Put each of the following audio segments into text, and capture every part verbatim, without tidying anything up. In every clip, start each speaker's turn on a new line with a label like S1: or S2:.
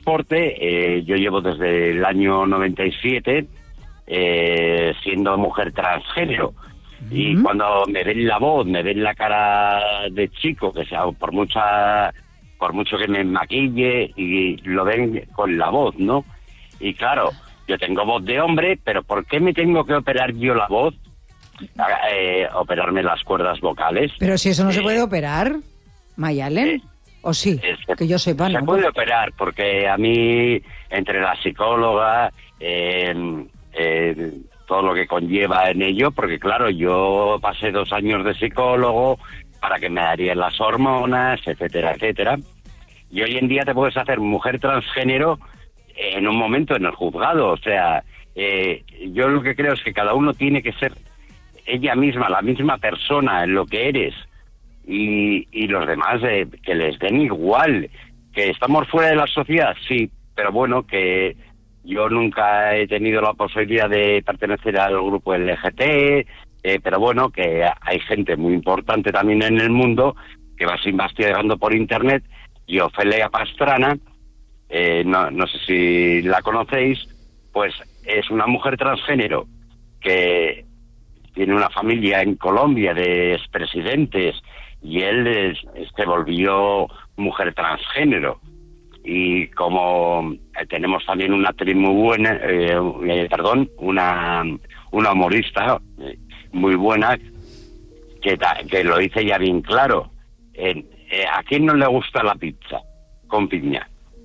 S1: transporte, eh, yo llevo desde el año noventa y siete eh, siendo mujer transgénero. Uh-huh. Y cuando me ven la voz, me ven la cara de chico, que sea por mucha, por mucho que me maquille, y lo ven con la voz, ¿no? Y claro, yo tengo voz de hombre, pero ¿por qué me tengo que operar yo la voz? Eh, operarme las cuerdas vocales.
S2: Pero si eso no
S1: eh,
S2: se puede operar, Mayalen, eh, ¿o sí?
S1: Que,
S2: que yo sepa,
S1: se
S2: ¿no?
S1: puede operar, porque a mí, entre la psicóloga, eh, eh, todo lo que conlleva en ello, porque claro, yo pasé dos años de psicólogo para que me darían las hormonas, etcétera, etcétera. Y hoy en día te puedes hacer mujer transgénero en un momento en el juzgado. O sea, eh, yo lo que creo es que cada uno tiene que ser ella misma, la misma persona en lo que eres, y, y los demás eh, que les den igual. Que estamos fuera de la sociedad, sí, pero bueno, que yo nunca he tenido la posibilidad de pertenecer al grupo L G T, eh, pero bueno, que hay gente muy importante también en el mundo que vas investigando por internet. Y Ofelia Pastrana, eh, no, no sé si la conocéis, pues es una mujer transgénero que tiene una familia en Colombia de expresidentes, y él es, se volvió mujer transgénero. Y como eh, tenemos también una actriz muy buena, eh, eh, perdón, una, una humorista eh, muy buena, que, ta, que lo dice ya bien claro. Eh, eh, ¿A quién no le gusta la pizza con piña?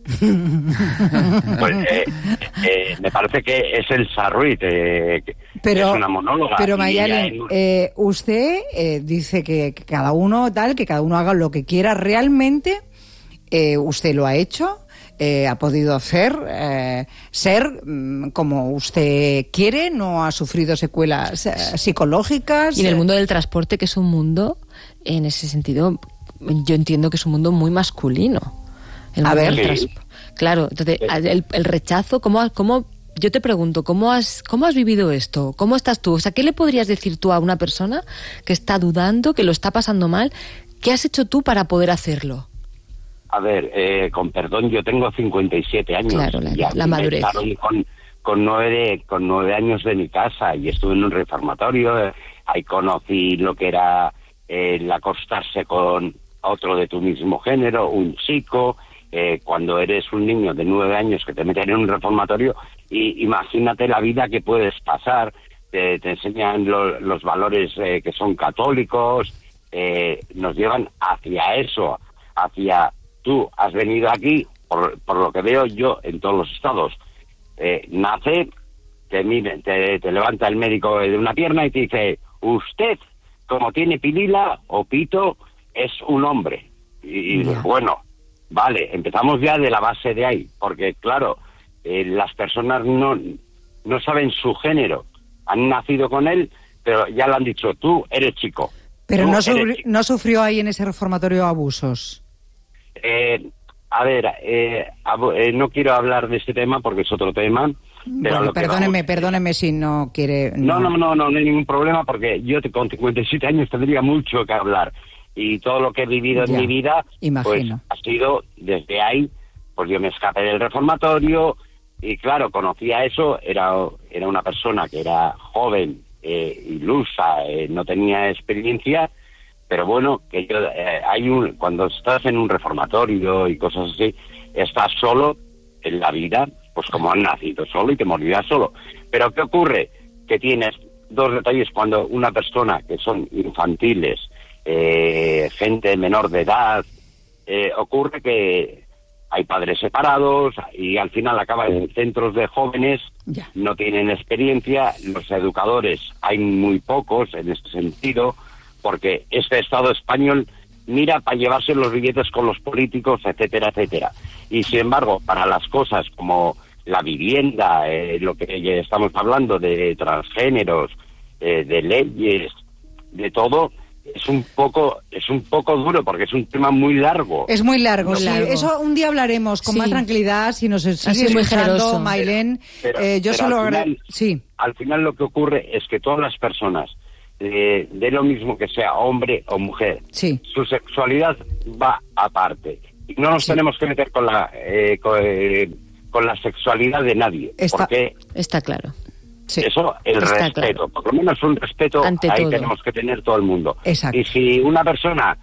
S1: Pues eh, eh, me parece que es el Sarruit, eh,
S2: pero,
S1: es una monóloga.
S2: Pero Mayalen, en... eh, usted eh, dice que, que cada uno tal, que cada uno haga lo que quiera. ¿Realmente eh, usted lo ha hecho? Eh, ¿Ha podido hacer, eh, ser mm, como usted quiere? ¿No ha sufrido secuelas eh, psicológicas?
S3: Y en el mundo del transporte, que es un mundo, en ese sentido, yo entiendo que es un mundo muy masculino. El
S2: a ver,
S1: sí.
S3: Claro, entonces el, el rechazo, ¿cómo, cómo, yo te pregunto, ¿cómo has, ¿cómo has vivido esto? ¿Cómo estás tú? O sea, ¿qué le podrías decir tú a una persona que está dudando, que lo está pasando mal? ¿Qué has hecho tú para poder hacerlo?
S1: A ver, eh, con perdón, yo tengo cincuenta y siete años.
S3: Claro, la,
S1: ya
S3: la madurez.
S1: Me con, con, nueve, con nueve años de mi casa, y estuve en un reformatorio. Eh, ahí conocí lo que era eh, el acostarse con otro de tu mismo género, un chico. Eh, cuando eres un niño de nueve años que te meten en un reformatorio, y imagínate la vida que puedes pasar. Te, te enseñan lo, los valores eh, que son católicos, eh, nos llevan hacia eso, hacia tú has venido aquí, por, por lo que veo yo en todos los estados, eh, nace, te, mire, te, te levanta el médico de una pierna y te dice, usted, como tiene pilila o pito, es un hombre. Y, y
S2: yeah.
S1: bueno, vale, empezamos ya de la base de ahí, porque claro, eh, las personas no, no saben su género, han nacido con él, pero ya le han dicho, tú eres chico.
S2: Pero no, sufri- chico. no sufrió ahí en ese reformatorio abusos.
S1: Eh, a ver, eh, abu- eh, no quiero hablar de este tema porque es otro tema. Pero
S2: bueno,
S1: lo
S2: perdóneme,
S1: vamos...
S2: perdóneme si no quiere...
S1: No. No, no, no, no, no hay ningún problema, porque yo te, con cincuenta y siete años tendría mucho que hablar. Y todo lo que he vivido ya, en mi vida,
S2: imagino.
S1: pues ha sido desde ahí. Pues yo me escapé del reformatorio y claro, conocía eso, era, era una persona que era joven, eh, ilusa, eh, no tenía experiencia, pero bueno, que yo, eh, hay un, cuando estás en un reformatorio y cosas así, estás solo en la vida, pues como has nacido solo y te morirás solo. Pero ¿qué ocurre? Que tienes dos detalles cuando una persona que son infantiles, eh, gente menor de edad, eh, ocurre que hay padres separados y al final acaban en centros de jóvenes,
S2: ya.
S1: No tienen experiencia, los educadores hay muy pocos en este sentido, porque este Estado español mira para llevarse los billetes con los políticos, etcétera, etcétera. Y sin embargo, para las cosas como la vivienda, eh, lo que ya estamos hablando de transgéneros, eh, de leyes, de todo, es un poco es un poco duro porque es un tema muy largo.
S2: Es muy largo,
S3: muy
S2: sí.
S3: largo.
S2: Eso un día hablaremos con
S3: sí.
S2: más tranquilidad, si nos sigue
S3: Así muy
S2: escuchando,
S3: generoso.
S2: Maylen.
S1: Pero,
S2: eh, yo
S1: pero
S2: solo
S1: al,
S2: agra-
S1: final,
S2: sí.
S1: al final lo que ocurre es que todas las personas, eh, de lo mismo que sea hombre o mujer,
S2: sí.
S1: su sexualidad va aparte. Y no nos
S2: Sí.
S1: tenemos que meter con la eh, con, eh, con la sexualidad de nadie,
S2: Está-
S1: porque
S3: Está claro.
S2: Sí.
S1: eso, el
S3: Está
S1: respeto,
S3: claro.
S1: por lo menos un respeto
S3: Ante
S1: ahí
S3: todo.
S1: tenemos que tener todo el mundo.
S2: Exacto.
S1: Y si una persona,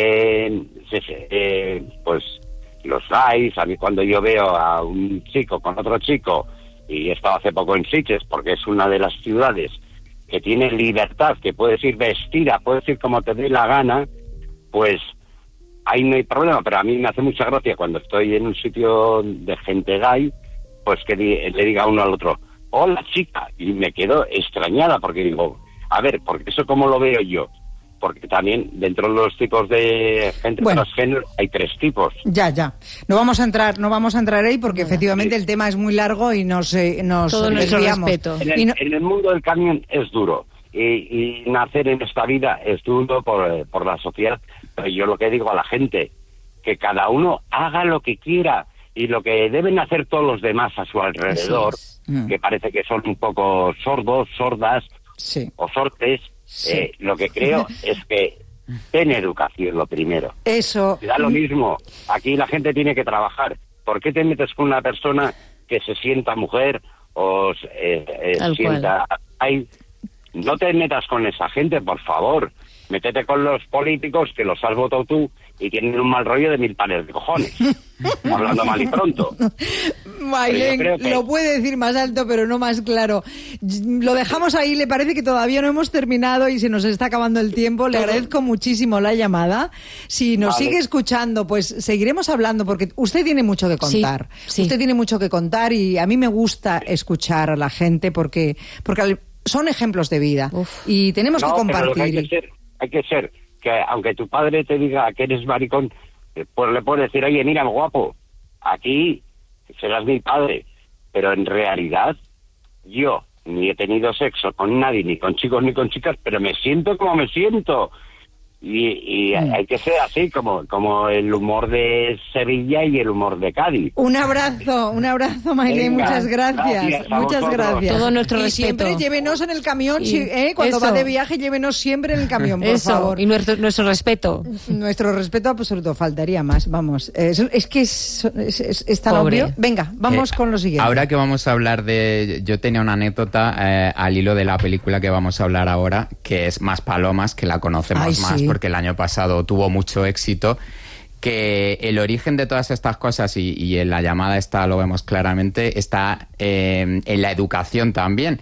S1: eh, se- se- eh, pues los gays, a mí cuando yo veo a un chico con otro chico, y he estado hace poco en Sitges, porque es una de las ciudades que tiene libertad, que puedes ir vestida, puedes ir como te dé la gana, pues ahí no hay problema, pero a mí me hace mucha gracia cuando estoy en un sitio de gente gay, pues que di- le diga uno al otro, hola chica, y me quedo extrañada porque digo, a ver, porque eso como lo veo yo, porque también dentro de los tipos de gente
S2: Bueno.
S1: transgénero hay tres tipos.
S2: Ya, ya. No vamos a entrar, no vamos a entrar ahí porque efectivamente el tema es muy largo y nos, eh, nos
S3: Todo nuestro
S2: desviamos.
S3: respeto.
S1: En el,
S2: Y no-
S1: en el mundo del camión es duro. Y, y nacer en esta vida es duro por, eh, por la sociedad. Pero yo lo que digo a la gente, que cada uno haga lo que quiera y lo que deben hacer todos los demás a su alrededor,
S3: es.
S2: Mm.
S1: que parece que son un poco sordos, sordas
S2: Sí.
S1: o sortes,
S2: Sí.
S1: eh, lo que creo es que ten educación lo primero.
S2: Eso.
S1: Da lo mismo. Aquí la gente tiene que trabajar. ¿Por qué te metes con una persona que se sienta mujer o eh, eh,
S3: Tal
S1: sienta... Ay, no te metas con esa gente, por favor. Métete con los políticos que los has votado tú y tienen un mal rollo de mil pares de cojones. Hablando mal y pronto.
S2: Mailén,
S1: Pero yo creo que-
S2: lo puede decir más alto, pero no más claro. Lo dejamos ahí, le parece que todavía no hemos terminado y se nos está acabando el tiempo. Le agradezco muchísimo la llamada. Si nos
S1: Vale.
S2: sigue escuchando, pues seguiremos hablando porque usted tiene mucho que
S3: Sí,
S2: contar.
S3: sí.
S2: Usted tiene mucho que contar y a mí me gusta escuchar a la gente porque, porque al- son ejemplos de vida
S3: Uf.
S2: y tenemos
S1: No,
S2: que
S1: pero lo que hay
S2: compartir.
S1: que ser, hay que ser que aunque tu padre te diga que eres maricón, eh, pues le puedes decir, oye, mira, guapo, aquí serás mi padre, pero en realidad yo ni he tenido sexo con nadie, ni con chicos ni con chicas, pero me siento como me siento. Y, y
S2: Mm.
S1: hay que ser así, como, como el humor de Sevilla y el humor de Cádiz.
S2: Un abrazo, un abrazo, Mailén,
S1: Venga,
S2: muchas gracias,
S1: gracias a
S2: muchas
S1: vosotros.
S2: gracias.
S3: Todo nuestro
S2: y
S3: respeto.
S2: siempre llévenos en el camión,
S3: Y
S2: si- ¿eh? cuando
S3: eso.
S2: va de viaje, llévenos siempre en el camión, por
S3: Eso,
S2: favor.
S3: y nuestro, nuestro respeto.
S2: Nuestro respeto absoluto, faltaría más, vamos. Es, es que es, es, es- es tan
S3: Pobre.
S2: obvio. Venga, vamos
S4: Eh,
S2: con lo siguiente.
S4: Ahora que vamos a hablar de... Yo tenía una anécdota eh, al hilo de la película que vamos a hablar ahora, que es Más Palomas, que la conocemos
S2: Ay,
S4: más
S2: sí.
S4: porque el año pasado tuvo mucho éxito, que el origen de todas estas cosas, y, y en la llamada esta lo vemos claramente, está eh, en la educación también.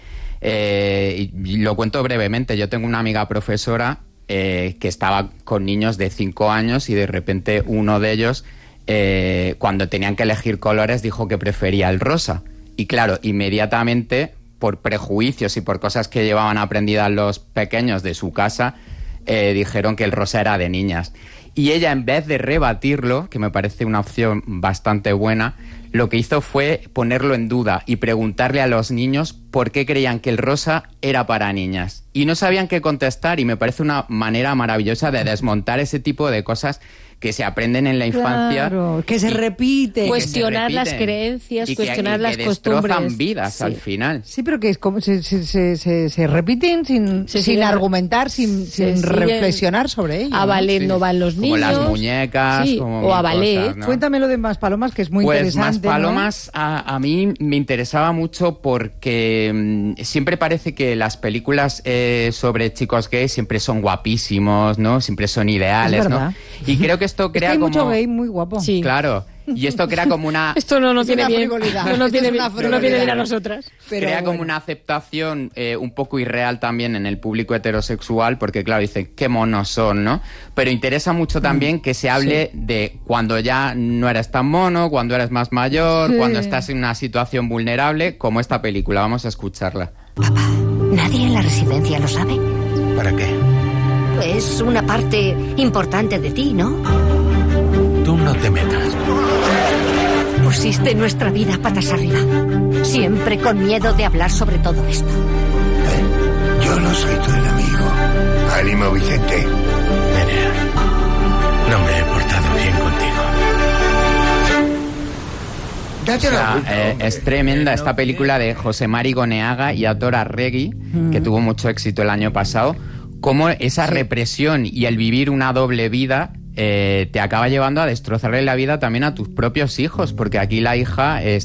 S4: Eh, y, y lo cuento brevemente. Yo tengo una amiga profesora eh, que estaba con niños de cinco años y de repente uno de ellos, eh, cuando tenían que elegir colores, dijo que prefería el rosa. Y claro, inmediatamente, por prejuicios y por cosas que llevaban aprendidas los pequeños de su casa, eh, dijeron que el rosa era de niñas. Y ella, en vez de rebatirlo, que me parece una opción bastante buena, lo que hizo fue ponerlo en duda y preguntarle a los niños por qué creían que el rosa era para niñas. Y no sabían qué contestar, y me parece una manera maravillosa de desmontar ese tipo de cosas que se aprenden en la infancia.
S2: Claro, que se
S4: y-
S2: repite.
S4: que
S3: Cuestionar
S4: se
S3: las
S4: repiten
S3: creencias,
S4: y que-
S3: cuestionar
S4: y
S3: las
S4: que destrozan
S3: costumbres.
S4: vidas
S3: Sí.
S4: al final.
S2: Sí, pero que es como se, se, se, se- se repiten sin,
S3: Se
S2: sin
S3: siguen-
S2: argumentar, sin,
S3: se
S2: sin
S3: siguen-
S2: reflexionar sobre ello.
S3: A
S2: ¿no?
S3: ballet
S4: Sí.
S3: no van los
S4: Como
S3: niños.
S4: las muñecas,
S3: Sí,
S4: como
S3: o a
S4: mil
S3: ballet.
S4: cosas, ¿no?
S2: Cuéntamelo de Más Palomas, que es muy
S4: Pues
S2: interesante.
S4: Más
S2: ¿no?
S4: Palomas a, a mí me interesaba mucho porque mm, siempre parece que las películas eh, sobre chicos gays siempre son guapísimos, ¿no? Siempre son ideales,
S2: Es
S4: ¿no?
S2: verdad.
S4: Y creo que esto
S2: Es que
S4: crea
S2: hay
S4: como...
S2: mucho gay muy guapo.
S3: Sí.
S4: Claro. Y esto crea como una...
S3: Esto no nos
S2: Es
S3: viene
S2: una
S3: bien.
S2: frivolidad.
S3: No nos
S2: Esto
S3: viene
S2: es una
S3: bien, no nos viene bien a
S2: frivolidad.
S3: nosotras.
S2: Pero
S4: crea
S2: bueno.
S4: como una aceptación eh, un poco irreal también en el público heterosexual, porque claro, dicen qué monos son, ¿no? Pero interesa mucho también que se hable de cuando ya no eres tan mono, cuando eres más mayor,
S2: Sí.
S4: cuando estás en una situación vulnerable, como esta película. Vamos a escucharla.
S5: Papá, nadie en la residencia lo sabe.
S6: ¿Para qué?
S5: Es una parte importante de ti, ¿no?
S6: Tú no te metas.
S5: Pusiste nuestra vida patas arriba. Siempre con miedo de hablar sobre todo esto.
S7: ¿Eh? Yo no soy tu enemigo. Ánimo, Vicente.
S6: Nerea, no me he portado bien contigo.
S7: Date
S4: O sea,
S7: la vuelta,
S4: eh,
S7: hombre.
S4: es tremenda esta película de José Mari Goneaga y Adora Regui, que tuvo mucho éxito el año pasado, cómo esa represión y el vivir una doble vida eh, te acaba llevando a destrozarle la vida también a tus propios hijos, porque aquí la hija es